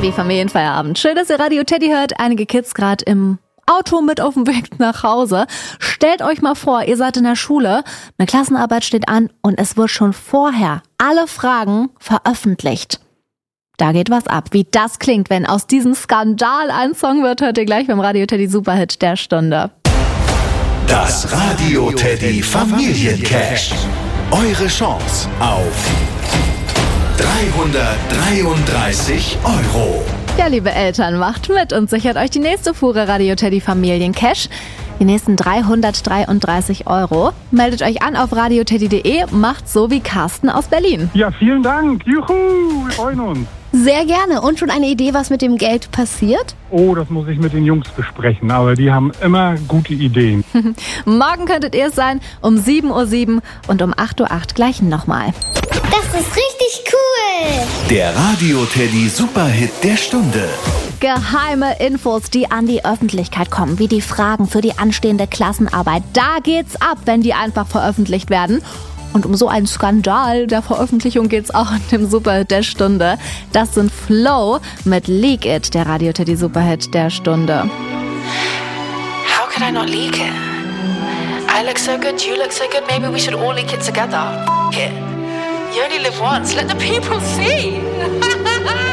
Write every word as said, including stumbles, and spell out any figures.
Teddy Familienfeierabend. Schön, dass ihr Radio Teddy hört. Einige Kids gerade im Auto mit auf dem Weg nach Hause. Stellt euch mal vor, ihr seid in der Schule, eine Klassenarbeit steht an und es wird schon vorher alle Fragen veröffentlicht. Da geht was ab. Wie das klingt, wenn aus diesem Skandal ein Song wird, hört ihr gleich beim Radio Teddy Superhit der Stunde. Das Radio Teddy Familiencash. Eure Chance auf dreihundertdreiunddreißig Euro. Ja, liebe Eltern, macht mit und sichert euch die nächste Fuhre Radio Teddy Familiencash. Die nächsten dreihundertdreiunddreißig Euro. Meldet euch an auf radioteddy punkt de, macht so wie Carsten aus Berlin. Ja, vielen Dank. Juhu, wir freuen uns. Sehr gerne. Und schon eine Idee, was mit dem Geld passiert? Oh, das muss ich mit den Jungs besprechen, aber die haben immer gute Ideen. Morgen könntet ihr es sein, um sieben Uhr sieben und um acht Uhr acht gleich nochmal. Das ist richtig cool. Der Radio Teddy Superhit der Stunde. Geheime Infos, die an die Öffentlichkeit kommen, wie die Fragen für die anstehende Klassenarbeit. Da geht's ab, wenn die einfach veröffentlicht werden. Und um so einen Skandal der Veröffentlichung geht's auch in dem Superhit der Stunde. Das sind Flow mit Leak It, der Radio Teddy Superhit der Stunde. How could I not leak it? I look so good, you look so good, maybe we should all leak it together. F- it. You only live once, let the people see.